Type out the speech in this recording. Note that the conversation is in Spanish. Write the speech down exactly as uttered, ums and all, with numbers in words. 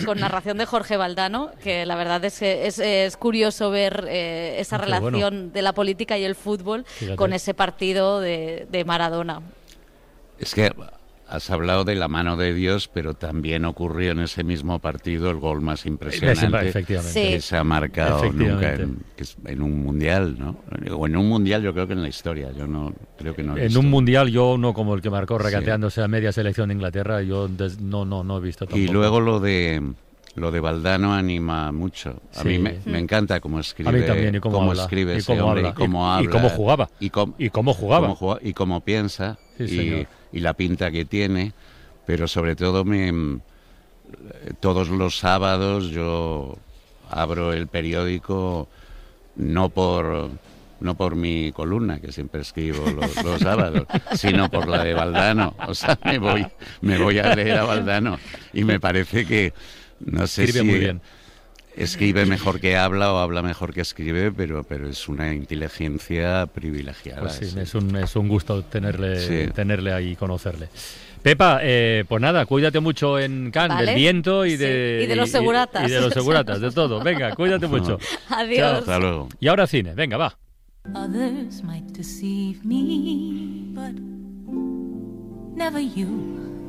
con narración de Jorge Valdano, que la verdad es que es, es curioso ver eh, esa Qué relación bueno. de la política y el fútbol Fíjate. con ese partido de, de Maradona. Es que has hablado de la mano de Dios, pero también ocurrió en ese mismo partido el gol más impresionante Efectivamente. Sí. que se ha marcado nunca en, que es en un mundial, ¿no? O en un mundial, yo creo que en la historia. Yo no creo que no. He En visto. un mundial, yo no como el que marcó Sí. regateándose a media selección de Inglaterra, yo des- no, no, no he visto tampoco. Y luego lo de lo de Valdano anima mucho. A Sí. mí me, me encanta cómo escribe, A mí también, y cómo habla, escribe y ese cómo hombre, habla, y cómo y- habla, y cómo jugaba, y cómo, y cómo jugaba. cómo juega- y cómo piensa, Sí, y, señor. y la pinta que tiene. Pero sobre todo me todos los sábados yo abro el periódico no por no por mi columna, que siempre escribo los, los sábados, sino por la de Valdano. O sea, me voy me voy a leer a Valdano y me parece que no sé Escribe si muy bien. escribe mejor que habla o habla mejor que escribe, pero pero es una inteligencia privilegiada. Pues sí, es- es un, es un gusto tenerle, Sí. tenerle ahí y conocerle. Pepa, eh, pues nada, cuídate mucho en Cannes, Vale. del viento y Sí, de, y de los seguratas. Y, de los seguratas, de todo. Venga, cuídate mucho. Adiós. Hasta luego. Y ahora cine, venga, va. Others might deceive me, but never you.